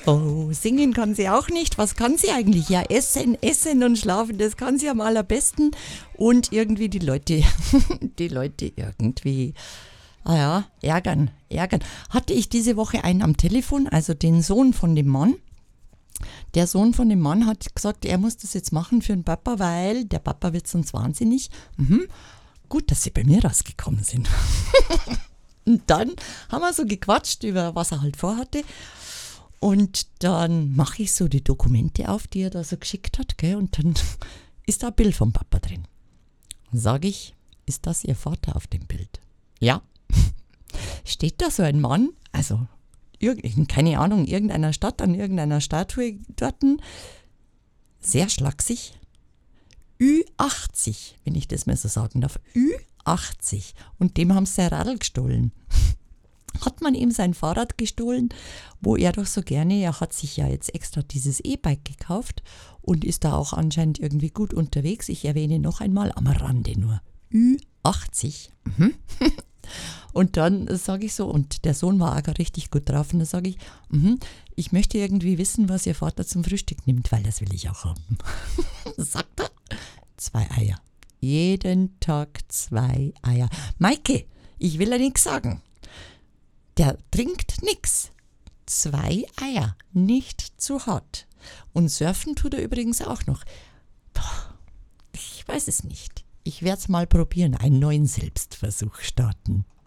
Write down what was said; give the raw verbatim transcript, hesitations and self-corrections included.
Oh, singen kann sie auch nicht. Was kann sie eigentlich? Ja, essen, essen und schlafen, das kann sie am allerbesten. Und irgendwie die Leute, die Leute irgendwie, ah ja, ärgern, ärgern. Hatte ich diese Woche einen am Telefon, also den Sohn von dem Mann. Der Sohn von dem Mann hat gesagt, er muss das jetzt machen für den Papa, weil der Papa wird sonst wahnsinnig. Mhm. Gut, dass sie bei mir rausgekommen sind. Und dann haben wir so gequatscht über was er halt vorhatte. Und dann mache ich so die Dokumente auf, die er da so geschickt hat, gell? Und dann ist da ein Bild vom Papa drin. Dann sage ich, ist das Ihr Vater auf dem Bild? Ja. Steht da so ein Mann, also in, keine Ahnung, irgendeiner Stadt, an irgendeiner Statue dort, sehr schlaksig, Ü achtzig, wenn ich das mal so sagen darf, Ü achtzig. Und dem haben sie sein Radl gestohlen. Hat man ihm sein Fahrrad gestohlen, wo er doch so gerne, er hat sich ja jetzt extra dieses E-Bike gekauft und ist da auch anscheinend irgendwie gut unterwegs. Ich erwähne noch einmal am Rande nur, Ü achtzig. Mhm. Und dann sage ich so, und der Sohn war auch richtig gut drauf, und dann sage ich, mhm, ich möchte irgendwie wissen, was Ihr Vater zum Frühstück nimmt, weil das will ich auch haben. Sagt er, zwei Eier. Jeden Tag zwei Eier. Maike, ich will ja nichts sagen. Der trinkt nix. Zwei Eier, nicht zu hart. Und surfen tut er übrigens auch noch. Boah, ich weiß es nicht. Ich werde es mal probieren, einen neuen Selbstversuch starten.